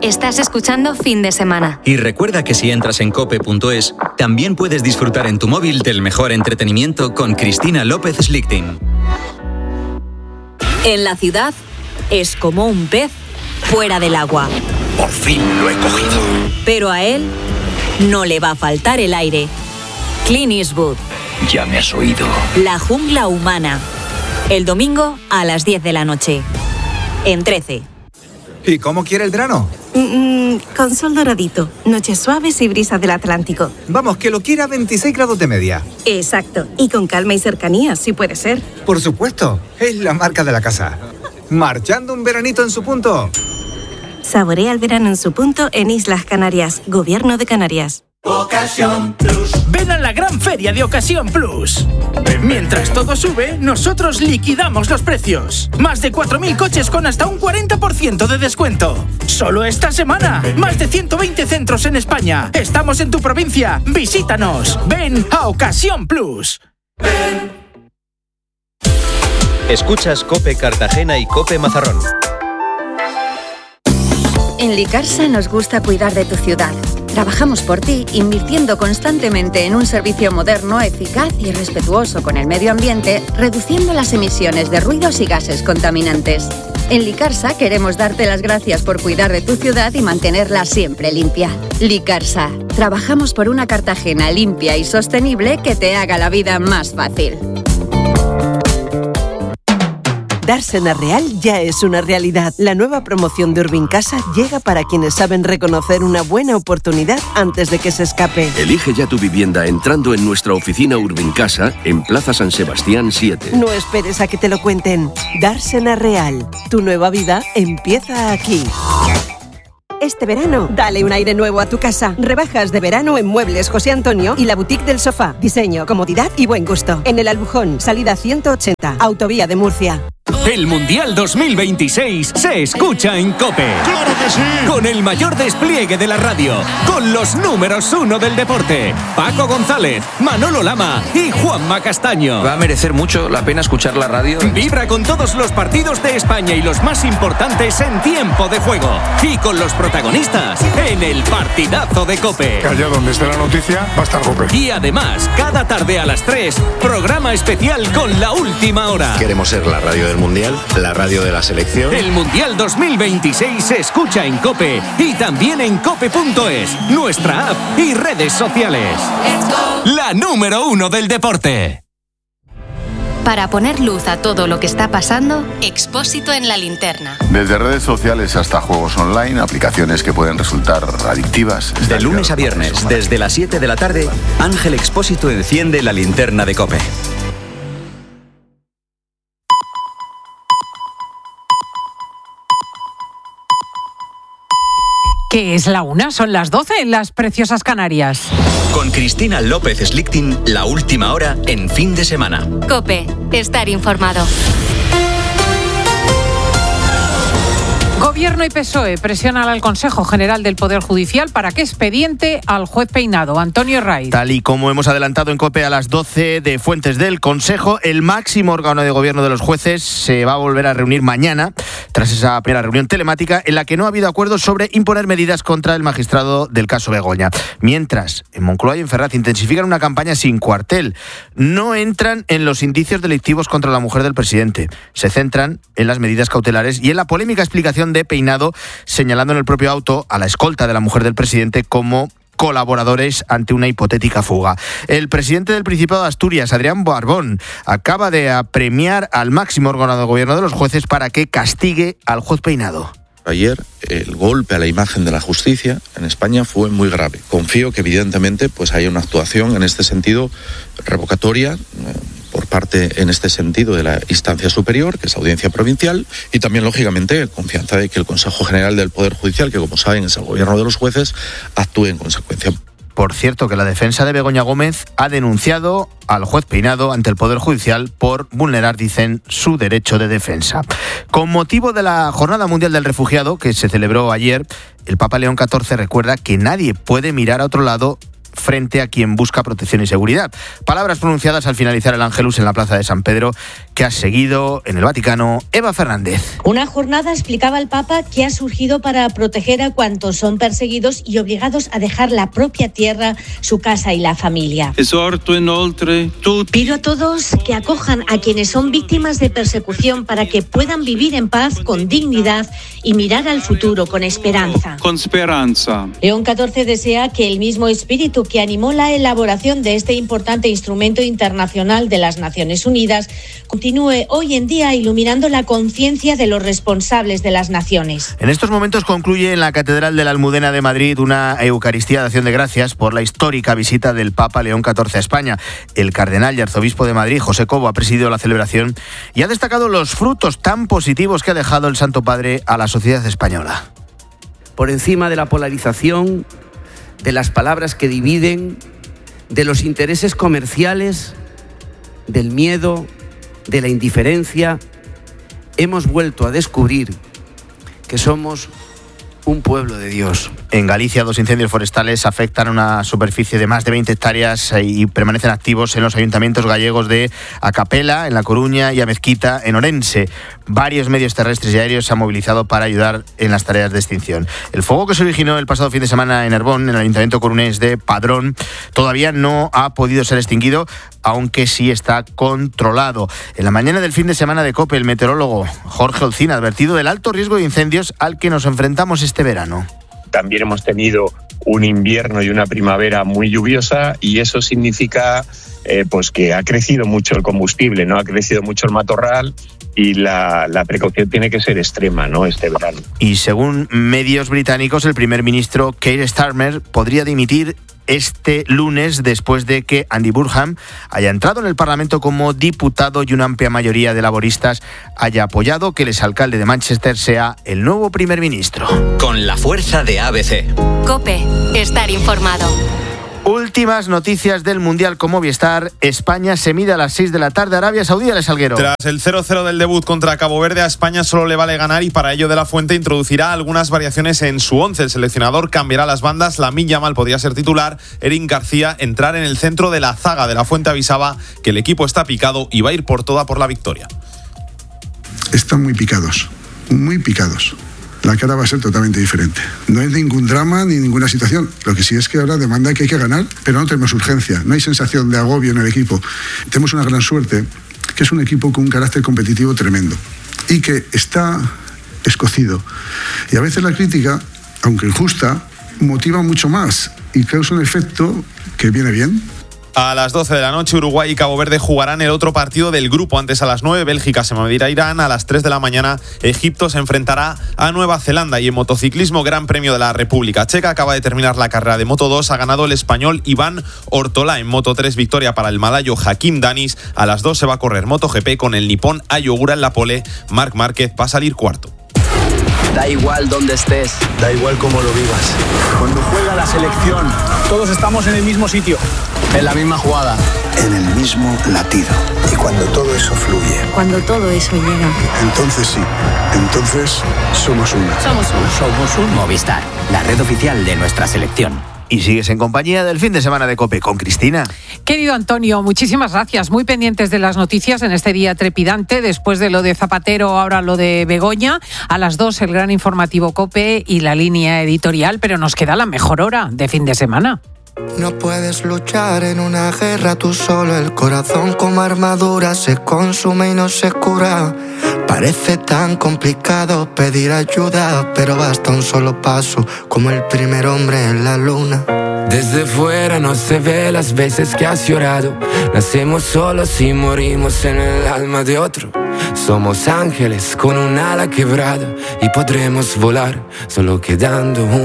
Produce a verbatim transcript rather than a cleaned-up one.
Estás escuchando Fin de Semana. Y recuerda que si entras en cope punto es, también puedes disfrutar en tu móvil del mejor entretenimiento con Cristina López Slichting. En la ciudad es como un pez fuera del agua. Por fin lo he cogido. Pero a él no le va a faltar el aire. Clint Eastwood. Ya me has oído. La jungla humana. El domingo a las diez de la noche. En trece. ¿Y cómo quiere el verano? Mm, con sol doradito, noches suaves y brisa del Atlántico. Vamos, que lo quiera a veintiséis grados de media. Exacto, y con calma y cercanía, si puede ser. Por supuesto, es la marca de la casa. Marchando un veranito en su punto. Saborea el verano en su punto en Islas Canarias, Gobierno de Canarias. Ocasión Plus. Ven a la gran feria de Ocasión Plus. Mientras todo sube, nosotros liquidamos los precios. Más de cuatro mil coches con hasta un cuarenta por ciento de descuento. Solo esta semana. Más de ciento veinte centros en España. Estamos en tu provincia. Visítanos. Ven a Ocasión Plus. Ven. Escuchas COPE Cartagena y COPE Mazarrón. En Licarsa nos gusta cuidar de tu ciudad. Trabajamos por ti, invirtiendo constantemente en un servicio moderno, eficaz y respetuoso con el medio ambiente, reduciendo las emisiones de ruidos y gases contaminantes. En Licarsa queremos darte las gracias por cuidar de tu ciudad y mantenerla siempre limpia. Licarsa, trabajamos por una Cartagena limpia y sostenible que te haga la vida más fácil. Dársena Real ya es una realidad. La nueva promoción de Urbincasa llega para quienes saben reconocer una buena oportunidad antes de que se escape. Elige ya tu vivienda entrando en nuestra oficina Urbincasa en Plaza San Sebastián siete. No esperes a que te lo cuenten. Dársena Real. Tu nueva vida empieza aquí. Este verano, dale un aire nuevo a tu casa. Rebajas de verano en Muebles José Antonio y la Boutique del Sofá. Diseño, comodidad y buen gusto. En el Albujón, salida ciento ochenta, Autovía de Murcia. El Mundial dos mil veintiséis se escucha en COPE. ¡Claro que sí! Con el mayor despliegue de la radio, con los números uno del deporte, Paco González, Manolo Lama y Juanma Castaño. Va a merecer mucho la pena escuchar la radio. Vibra con todos los partidos de España y los más importantes en tiempo de juego. Y con los protagonistas en el partidazo de COPE. Que allá donde esté la noticia va a estar COPE. Y además, cada tarde a las tres, programa especial con la última hora. Queremos ser la radio del Mundial, la radio de la selección. El Mundial dos mil veintiséis se escucha en COPE y también en cope punto es, nuestra app y redes sociales. La número uno del deporte. Para poner luz a todo lo que está pasando, Expósito en la linterna. Desde redes sociales hasta juegos online, aplicaciones que pueden resultar adictivas. De lunes a viernes, desde las siete de la tarde, Ángel Expósito enciende la linterna de COPE. ¿Qué es la una? Son las doce en las preciosas Canarias. Con Cristina López Slichting, la última hora en Fin de Semana. COPE, estar informado. Gobierno y P S O E presionan al Consejo General del Poder Judicial para que expediente al juez Peinado. Antonio Raiz. Tal y como hemos adelantado en COPE a las doce de fuentes del Consejo, el máximo órgano de gobierno de los jueces se va a volver a reunir mañana, tras esa primera reunión telemática en la que no ha habido acuerdo sobre imponer medidas contra el magistrado del caso Begoña. Mientras, en Moncloa y en Ferraz intensifican una campaña sin cuartel. No entran en los indicios delictivos contra la mujer del presidente. Se centran en las medidas cautelares y en la polémica explicación de Peinado, señalando en el propio auto a la escolta de la mujer del presidente como colaboradores ante una hipotética fuga. El presidente del Principado de Asturias, Adrián Barbón, acaba de apremiar al máximo órgano de gobierno de los jueces para que castigue al juez Peinado. Ayer el golpe a la imagen de la justicia en España fue muy grave. Confío que evidentemente pues haya una actuación en este sentido revocatoria eh, por parte en este sentido de la instancia superior, que es la Audiencia Provincial, y también lógicamente confianza de que el Consejo General del Poder Judicial, que como saben es el gobierno de los jueces, actúe en consecuencia. Por cierto, que la defensa de Begoña Gómez ha denunciado al juez Peinado ante el Poder Judicial por vulnerar, dicen, su derecho de defensa. Con motivo de la Jornada Mundial del Refugiado, que se celebró ayer, el Papa León catorce recuerda que nadie puede mirar a otro lado frente a quien busca protección y seguridad. Palabras pronunciadas al finalizar el Ángelus en la Plaza de San Pedro, que ha seguido en el Vaticano Eva Fernández. Una jornada, explicaba el Papa, que ha surgido para proteger a cuantos son perseguidos y obligados a dejar la propia tierra, su casa y la familia. Pido a todos que acojan a quienes son víctimas de persecución para que puedan vivir en paz, con dignidad y mirar al futuro con esperanza. Con esperanza. León catorce desea que el mismo espíritu que animó la elaboración de este importante instrumento internacional de las Naciones Unidas continúe hoy en día iluminando la conciencia de los responsables de las naciones. En estos momentos concluye en la Catedral de la Almudena de Madrid una Eucaristía de acción de gracias por la histórica visita del Papa León catorce a España. El cardenal y arzobispo de Madrid, José Cobo, ha presidido la celebración y ha destacado los frutos tan positivos que ha dejado el Santo Padre a la sociedad española. Por encima de la polarización, de las palabras que dividen, de los intereses comerciales, del miedo, de la indiferencia, hemos vuelto a descubrir que somos un pueblo de Dios. En Galicia, dos incendios forestales afectan una superficie de más de veinte hectáreas y permanecen activos en los ayuntamientos gallegos de Acapela, en La Coruña, y Amezquita, en Orense. Varios medios terrestres y aéreos se han movilizado para ayudar en las tareas de extinción. El fuego que se originó el pasado fin de semana en Herbón, en el ayuntamiento corunés de Padrón, todavía no ha podido ser extinguido, aunque sí está controlado. En la mañana del fin de semana de COPE, el meteorólogo Jorge Olcina ha advertido del alto riesgo de incendios al que nos enfrentamos este verano. También hemos tenido un invierno y una primavera muy lluviosa y eso significa eh, pues que ha crecido mucho el combustible, ¿no? Ha crecido mucho el matorral y la, la precaución tiene que ser extrema, ¿no? Este verano. Y según medios británicos, el primer ministro Keir Starmer podría dimitir este lunes después de que Andy Burnham haya entrado en el Parlamento como diputado y una amplia mayoría de laboristas haya apoyado que el exalcalde de Manchester sea el nuevo primer ministro. Con la fuerza de A B C. COPE. Estar informado. Últimas noticias del Mundial con Movistar. España se mide a las seis de la tarde. Arabia Saudí, El Salguero. Tras el cero cero del debut contra Cabo Verde, a España solo le vale ganar y para ello De La Fuente introducirá algunas variaciones en su once. El seleccionador cambiará las bandas. Lamine Yamal podría ser titular. Eric García entrar en el centro de la zaga. De La Fuente avisaba que el equipo está picado y va a ir por toda por la victoria. Están muy picados, muy picados. La cara va a ser totalmente diferente. No hay ningún drama ni ninguna situación. Lo que sí es que ahora demanda que hay que ganar, pero no tenemos urgencia. No hay sensación de agobio en el equipo. Tenemos una gran suerte, que es un equipo con un carácter competitivo tremendo y que está escocido. Y a veces la crítica, aunque injusta, motiva mucho más y causa un efecto que viene bien. A las doce de la noche, Uruguay y Cabo Verde jugarán el otro partido del grupo. Antes, a las nueve, Bélgica se medirá a Irán. A las tres de la mañana, Egipto se enfrentará a Nueva Zelanda. Y en motociclismo, Gran Premio de la República Checa. Acaba de terminar la carrera de Moto dos. Ha ganado el español Iván Ortolá. En Moto tres, victoria para el malayo Hakim Danis. A las dos se va a correr MotoGP con el nipón Ai Ogura en la pole. Marc Márquez va a salir cuarto. Da igual dónde estés, da igual cómo lo vivas. Cuando juega la selección, todos estamos en el mismo sitio, en la misma jugada, en el mismo latido. Y cuando todo eso fluye, Cuando todo eso llega, entonces sí, entonces somos uno. somos uno. Somos un Movistar, la red oficial de nuestra selección. Y sigues en compañía del fin de semana de COPE con Cristina. Querido Antonio, muchísimas gracias. Muy pendientes de las noticias en este día trepidante. Después de lo de Zapatero, ahora lo de Begoña. A las dos el gran informativo COPE y la línea editorial. Pero nos queda la mejor hora de fin de semana. No puedes luchar en una guerra tú solo. El corazón como armadura se consume y no se cura. Parece tan complicado pedir ayuda, pero basta un solo paso, como el primer hombre en la luna. Desde fuera no se ve las veces que has llorado. Nacemos solos y morimos en el alma de otro. Somos ángeles con un ala quebrada y podremos volar solo quedando un